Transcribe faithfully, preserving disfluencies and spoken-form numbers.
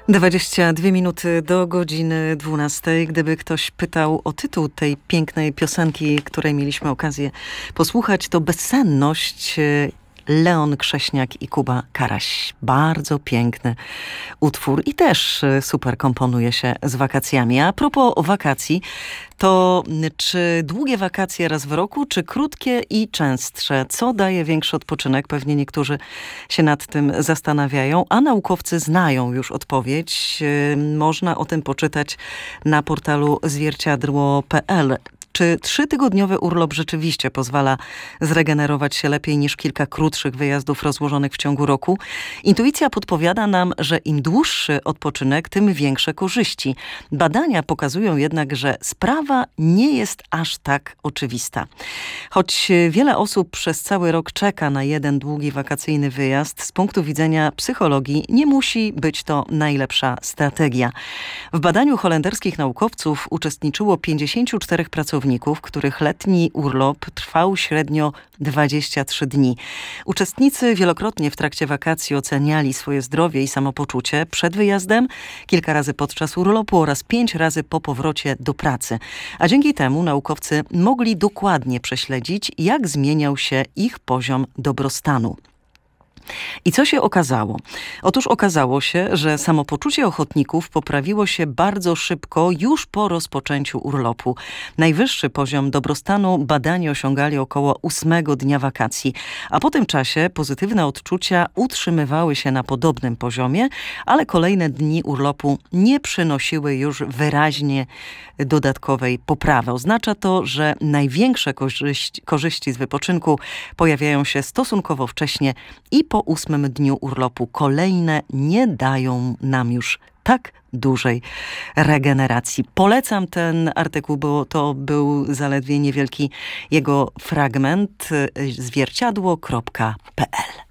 dwadzieścia dwie minuty do godziny dwunastej. Gdyby ktoś pytał o tytuł tej pięknej piosenki, której mieliśmy okazję posłuchać, to Bezsenność. Leon Krześniak i Kuba Karaś. Bardzo piękny utwór i też super komponuje się z wakacjami. A propos wakacji, to czy długie wakacje raz w roku, czy krótkie i częstsze? Co daje większy odpoczynek? Pewnie niektórzy się nad tym zastanawiają, a naukowcy znają już odpowiedź. Można o tym poczytać na portalu zwierciadło kropka pe el. Czy trzytygodniowy urlop rzeczywiście pozwala zregenerować się lepiej niż kilka krótszych wyjazdów rozłożonych w ciągu roku? Intuicja podpowiada nam, że im dłuższy odpoczynek, tym większe korzyści. Badania pokazują jednak, że sprawa nie jest aż tak oczywista. Choć wiele osób przez cały rok czeka na jeden długi wakacyjny wyjazd, z punktu widzenia psychologii nie musi być to najlepsza strategia. W badaniu holenderskich naukowców uczestniczyło pięćdziesięciu czterech pracowników, których letni urlop trwał średnio dwadzieścia trzy dni. Uczestnicy wielokrotnie w trakcie wakacji oceniali swoje zdrowie i samopoczucie przed wyjazdem, kilka razy podczas urlopu oraz pięć razy po powrocie do pracy. A dzięki temu naukowcy mogli dokładnie prześledzić, jak zmieniał się ich poziom dobrostanu. I co się okazało? Otóż okazało się, że samopoczucie ochotników poprawiło się bardzo szybko już po rozpoczęciu urlopu. Najwyższy poziom dobrostanu badani osiągali około ósmego dnia wakacji, a po tym czasie pozytywne odczucia utrzymywały się na podobnym poziomie, ale kolejne dni urlopu nie przynosiły już wyraźnie dodatkowej poprawy. Oznacza to, że największe korzyści, korzyści z wypoczynku pojawiają się stosunkowo wcześnie i po ósmym dniu urlopu. Kolejne nie dają nam już tak dużej regeneracji. Polecam ten artykuł, bo to był zaledwie niewielki jego fragment. zwierciadło kropka pe el